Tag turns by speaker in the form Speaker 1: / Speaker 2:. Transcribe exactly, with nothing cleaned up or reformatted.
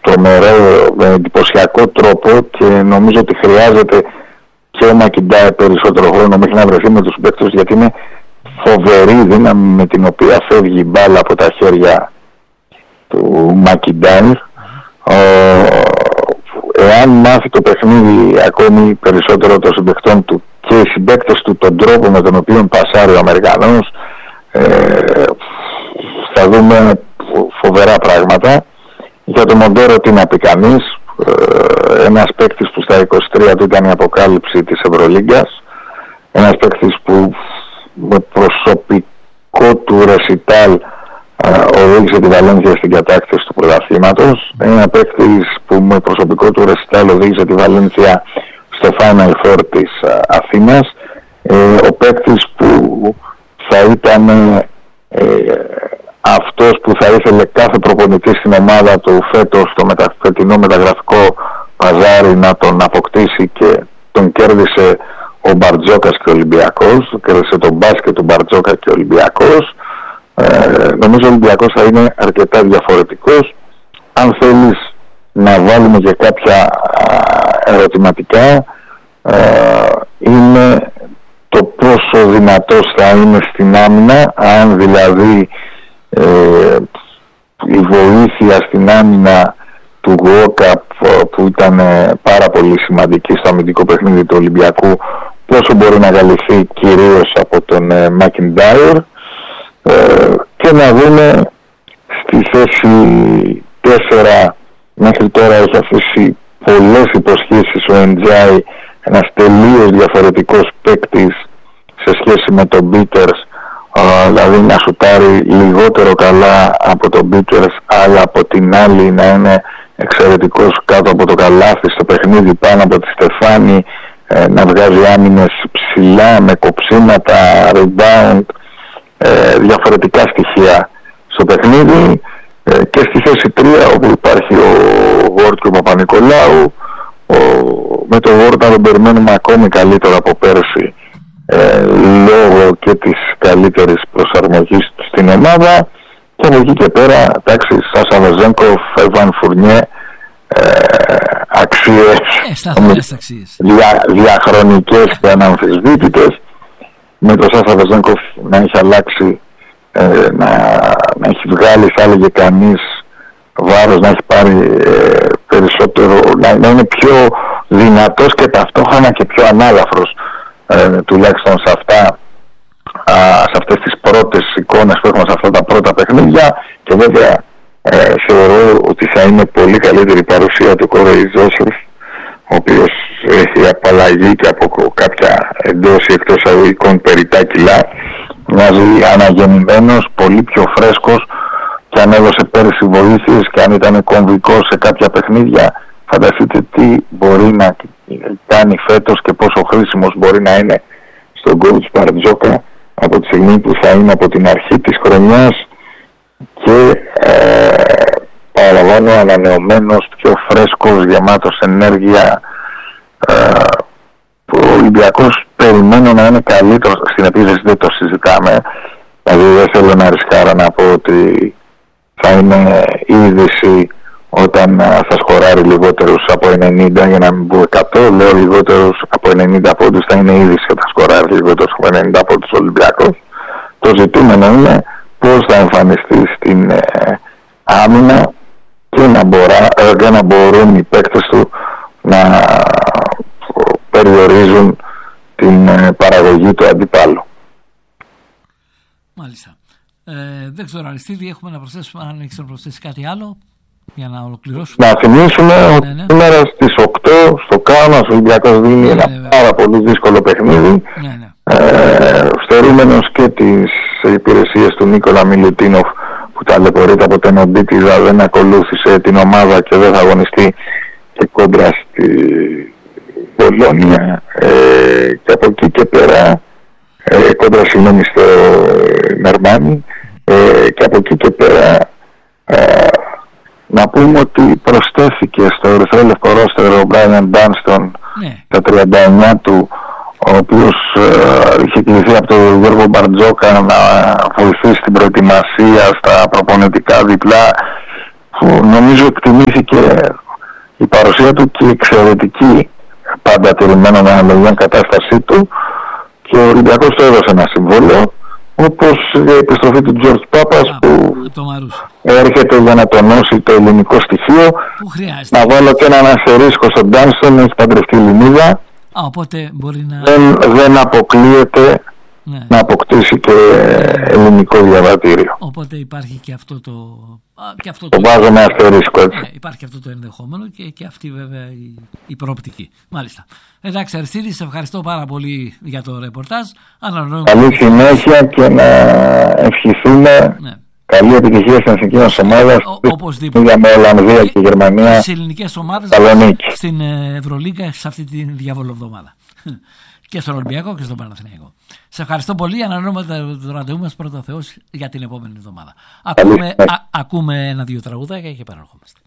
Speaker 1: τρομερό, με εντυπωσιακό τρόπο, και νομίζω ότι χρειάζεται και ο Μακιντάιρ περισσότερο χρόνο μέχρι να βρεθεί με τους παίκτες, γιατί είναι φοβερή δύναμη με την οποία φεύγει η μπάλα από τα χέρια του Μακιντάιρ. Εάν μάθει το παιχνίδι ακόμη περισσότερο των συμπαικτών του και οι συμπαίκτες του τον τρόπο με τον οποίο πασάρει ο Αμερικανός, ε, θα δούμε φοβερά πράγματα. Για το Μοντέρο τι να πει κανείς, ε, ένας παίκτης που στα είκοσι τρία του ήταν η αποκάλυψη της Ευρωλίγκας, ένας παίκτης που με προσωπικό του ρεσιτάλ οδήγησε τη Βαλένθια στην κατάκτηση του πρωταθλήματος. Ένα παίκτης που με προσωπικό του ρεσιτάλ οδήγησε τη Βαλένθια στο Final Four της Αθήνας. Ε, ο παίκτης που θα ήταν ε, αυτός που θα ήθελε κάθε προπονητή στην ομάδα του φέτος στο μετα, φετινό μεταγραφικό παζάρι να τον αποκτήσει, και τον κέρδισε ο Μπαρτζόκας και ο Ολυμπιακός. Κέρδισε τον μπάσκετ του Μπαρτζόκα και ο Ολυμπιακός. Ε, νομίζω ο Ολυμπιακός θα είναι αρκετά διαφορετικός. Αν θέλεις να βάλουμε και κάποια ερωτηματικά, ε, είναι το πόσο δυνατός θα είναι στην άμυνα, αν δηλαδή ε, η βοήθεια στην άμυνα του Γουόκα που ήταν πάρα πολύ σημαντική στο αμυντικό παιχνίδι του Ολυμπιακού, πόσο μπορεί να καλυφθεί κυρίως από τον ε, Μακιντάιρ. Ε, και να δούμε στη θέση τέσσερα. Μέχρι τώρα έχει αφήσει πολλές υποσχέσεις ο Εντζάι, ένας τελείως διαφορετικός παίκτης σε σχέση με τον Πίτερς, δηλαδή να σουτάρει λιγότερο καλά από τον Πίτερς, αλλά από την άλλη να είναι εξαιρετικός κάτω από το καλάθι στο παιχνίδι, πάνω από τη στεφάνη, ε, να βγάζει άμυνες ψηλά με κοψίματα, rebound, ε, διαφορετικά στοιχεία στο παιχνίδι. Ε, και στη θέση τρία, όπου υπάρχει ο Γουόρτ και ο Παπα-Νικολάου, ο, με τον Γουόρτ να τον περιμένουμε ακόμη καλύτερο από πέρσι, ε, λόγω και της καλύτερης προσαρμογής στην ομάδα. Και από εκεί και πέρα, εντάξει, Σάσα Βεζένκοφ, Εβάν Φουρνιέ, ε, αξίες,
Speaker 2: ε,
Speaker 1: δια, διαχρονικές και αναμφισβήτητες. Με τον Σάσα Βεζένκοφ να έχει αλλάξει, ε, να, να έχει βγάλει, θα έλεγε κανείς, βάρος, να έχει πάρει ε, περισσότερο, να, να είναι πιο δυνατός και ταυτόχρονα και πιο ανάλαφρος, ε, τουλάχιστον σε αυτά, α, σε αυτές τις πρώτες εικόνες που έχουμε σε αυτά τα πρώτα παιχνίδια. Και βέβαια ε, θεωρώ ότι θα είναι πολύ καλύτερη η παρουσία του Κόρεϊ Ζόσεφ, ο οποίος έχει απαλλαγεί και από κάποια εντός ή εκτός αγωγικών περιτά κιλά. Μοιάζει αναγεννημένος, πολύ πιο φρέσκος, και αν έδωσε πέρυσι βοήθειες και αν ήταν κομβικός σε κάποια παιχνίδια, φανταστείτε τι μπορεί να κάνει φέτος και πόσο χρήσιμος μπορεί να είναι στον coach Μπαρτζόκα από τη στιγμή που θα είναι από την αρχή της χρονιάς και ε, παραλαμβάνω ανανεωμένος, πιο φρέσκος, γεμάτος ενέργεια. Ε, ο Ολυμπιακός περιμένω να είναι καλύτερος στην επίθεση, δεν το συζητάμε, δηλαδή δεν θέλω να ρισκάρω να πω ότι θα είναι είδηση όταν θα σκοράρει λιγότερους από ενενήντα, για να μην πω εκατό, λέω λιγότερους από ενενήντα πόντους, θα είναι είδηση όταν σκοράρει λιγότερους από ενενήντα πόντους ο Ολυμπιακός. Το ζητούμενο είναι πώς θα εμφανιστεί στην ε, άμυνα και να, μπορά, ε, και να μπορούν οι παίκτες του να περιορίζουν την ε, παραγωγή του αντιπάλου.
Speaker 2: Μάλιστα. Ε, δεν ξέρω, Αριστίδη, έχουμε να προσθέσουμε, αν έχεις να προσθέσει κάτι άλλο για να ολοκληρώσουμε.
Speaker 1: Να θυμίσουμε ναι, ότι ναι. σήμερα στις οκτώ στο Κάουνας ο Ολυμπιακός δίνει ναι, ένα ναι, πάρα πολύ δύσκολο παιχνίδι, ναι, ναι. Ε, στερούμενος και τις υπηρεσίες του Νίκολα Μιλουτίνοφ, που ταλαιπωρείται από την Ομπίτιδα, δεν ακολούθησε την ομάδα και δεν θα αγωνιστεί και κόντρα στη Πολόνια, ε, και από εκεί και πέρα ε, κόντρα συγγνώμη στο Μερμάνι, ε, και από εκεί και πέρα ε, να πούμε ότι προσθέθηκε στο ερυθρόλευκο ρόστερο ο Μπράιαν Ντάνστον τα τριάντα εννιά του, ο οποίος ε, είχε κληθεί από τον Γιώργο Μπαρτζόκα να βοηθήσει την προετοιμασία στα προπονητικά διπλά. που νομίζω εκτιμήθηκε η παρουσία του και η εξαιρετική, πάντα τηρημένο με αναλογία κατάστασή του, και ο Ολυμπιακός του έδωσε ένα συμβόλαιο, όπως η επιστροφή του Τζορτζ Πάπας
Speaker 2: Α,
Speaker 1: που έρχεται για να τονώσει το ελληνικό στοιχείο. Να βάλω και έναν αστερίσκο στον Ντάνσον, έχει παντρευτεί η Ελληνίδα.
Speaker 2: Α, οπότε μπορεί να...
Speaker 1: δεν, δεν αποκλείεται ναι. να αποκτήσει και ελληνικό διαβατήριο.
Speaker 2: Οπότε υπάρχει και αυτό το... Και αυτό
Speaker 1: το, το βάζω με αστερίσκο, έτσι.
Speaker 2: Ναι, υπάρχει και αυτό το ενδεχόμενο και, και αυτή βέβαια η, η προοπτική. Μάλιστα. Εντάξει, Αριστίδη, σε ευχαριστώ πάρα πολύ για το ρεπορτάζ.
Speaker 1: Καλή συνέχεια και να ευχηθούμε ναι. καλή επιτυχία στην εθνική μας ομάδα.
Speaker 2: Οπωσδήποτε.
Speaker 1: Με Ολλανδία και, και Γερμανία.
Speaker 2: Στις ελληνικές ομάδες στην Ευρωλίγκα σε αυτή τη διαβολοβδομάδα. Και στον Ολυμπιακό και στον Παναθηναϊκό. Σε ευχαριστώ πολύ. Ανανεώνουμε το ραντεβού μας πρώτα Θεός για την επόμενη εβδομάδα. Ακούμε, α, ακούμε ένα-δύο τραγουδάκια και επαναρχόμαστε.